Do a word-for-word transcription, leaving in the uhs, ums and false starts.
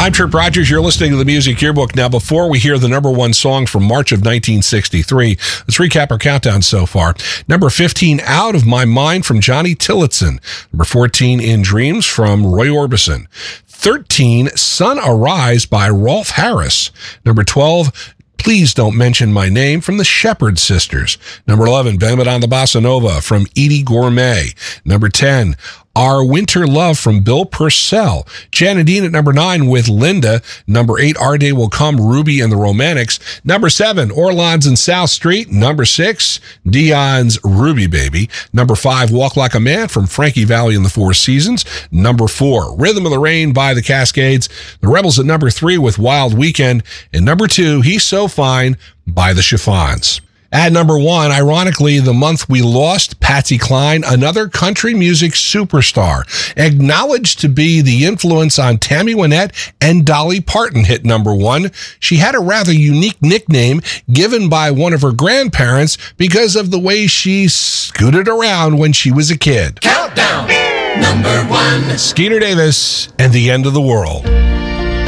I'm Trip Rogers. You're listening to the Music Yearbook. Now, before we hear the number one song from March of nineteen sixty-three, let's recap our countdown so far. Number fifteen, Out of My Mind from Johnny Tillotson. Number fourteen, In Dreams from Roy Orbison. thirteen, Sun Arise by Rolf Harris. Number twelve, Please Don't Mention My Name from the Shepherd Sisters. Number eleven, Blame It on the Bossa Nova from Edie Gourmet. Number ten, Our Winter Love from Bill Purcell. Janet Dean at number nine with Linda. Number eight, Our Day Will Come, Ruby and the Romantics. Number seven, Orleans and South Street. Number six, Dion's Ruby Baby. Number five, Walk Like a Man from Frankie Valli and the Four Seasons. Number four, Rhythm of the Rain by the Cascades. The Rebels at number three with Wild Weekend. And number two, He's So Fine by the Chiffons. At number one, ironically, the month we lost Patsy Cline, another country music superstar, acknowledged to be the influence on Tammy Wynette and Dolly Parton, hit number one. She had a rather unique nickname given by one of her grandparents because of the way she scooted around when she was a kid. Countdown, number one. Skeeter Davis and The End of the World.